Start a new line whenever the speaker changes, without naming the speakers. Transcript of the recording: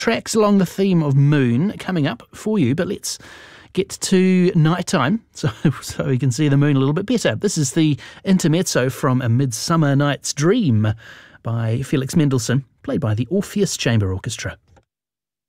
tracks along the theme of moon coming up for you, but let's get to nighttime so we can see the moon a little bit better. This is the intermezzo from A Midsummer Night's Dream by Felix Mendelssohn, played by the Orpheus Chamber Orchestra.